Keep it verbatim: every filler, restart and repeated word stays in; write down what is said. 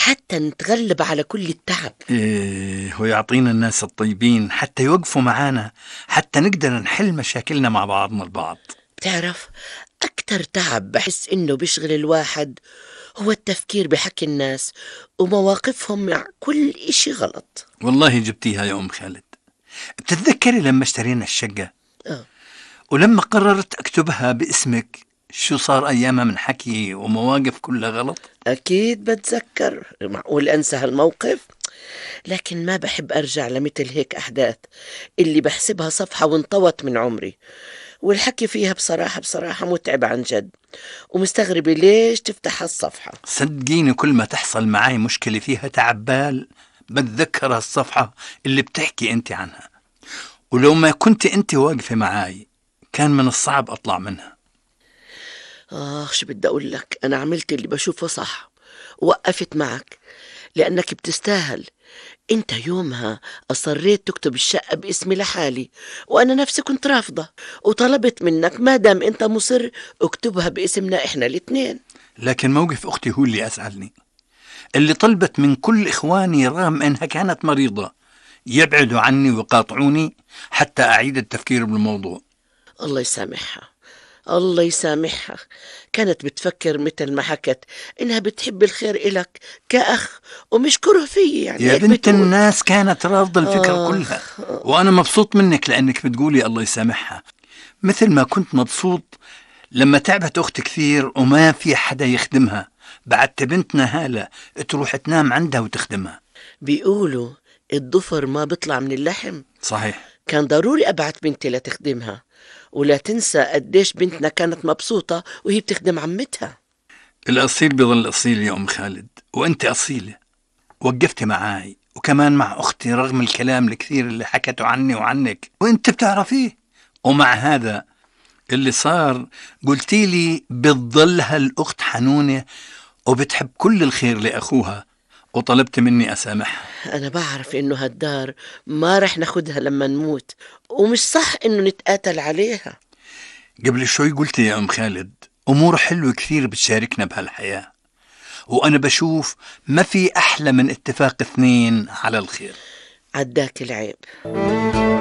حتى نتغلب على كل التعب. إيه، ويعطينا الناس الطيبين حتى يوقفوا معانا، حتى نقدر نحل مشاكلنا مع بعضنا البعض. بتعرف أكتر تعب بحس إنه بيشغل الواحد هو التفكير بحكي الناس ومواقفهم مع كل إشي غلط. والله جبتيها يا أم خالد. بتتذكري لما اشترينا الشقة آه. ولما قررت أكتبها باسمك شو صار أيامها من حكي ومواقف كلها غلط؟ أكيد بتذكر، معقول أنسى هالموقف؟ لكن ما بحب أرجع لمثل هيك أحداث اللي بحسبها صفحة وانطوت من عمري، والحكي فيها بصراحة بصراحة متعب عن جد، ومستغربة ليش تفتح هالصفحة. صدقيني كل ما تحصل معي مشكلة فيها تعب بال بتذكر هالصفحة اللي بتحكي أنت عنها، ولو ما كنت أنت واقفة معاي كان من الصعب أطلع منها. آه شو بدي أقول لك، أنا عملت اللي بشوفه صح، وقفت معك لأنك بتستاهل. أنت يومها أصريت تكتب الشقة باسمي لحالي، وأنا نفسي كنت رافضة، وطلبت منك ما دام أنت مصر اكتبها باسمنا إحنا الاثنين. لكن موقف أختي هو اللي أزعلني، اللي طلبت من كل إخواني رغم أنها كانت مريضة يبعدوا عني ويقاطعوني حتى أعيد التفكير بالموضوع. الله يسامحها، الله يسامحها، كانت بتفكر مثل ما حكت إنها بتحب الخير إلك كأخ ومش كره فيي، يعني يا هيك بنت بتقول. الناس كانت رافضة الفكرة آه. كلها، وأنا مبسوط منك لأنك بتقولي الله يسامحها، مثل ما كنت مبسوط لما تعبت أختي كثير وما في حدا يخدمها، بعدت بنتنا هالة تروح تنام عندها وتخدمها. بيقولوا الضفر ما بيطلع من اللحم. صحيح. كان ضروري أبعت بنتي لتخدمها، ولا تنسى قديش بنتنا كانت مبسوطة وهي بتخدم عمتها. الأصيل بيظل أصيل يا أم خالد، وأنت أصيلة، وقفتي معاي وكمان مع أختي رغم الكلام الكثير اللي حكته عني وعنك وأنت بتعرفيه، ومع هذا اللي صار قلتي لي بتظل هالأخت حنونة وبتحب كل الخير لأخوها، وطلبت مني أسامحها. أنا بعرف إنه هالدار ما رح ناخدها لما نموت، ومش صح إنه نتقاتل عليها. قبل شوي قلت يا أم خالد أمور حلوة كثير بتشاركنا بهالحياة، وأنا بشوف ما في أحلى من اتفاق اثنين على الخير. عداك العيب.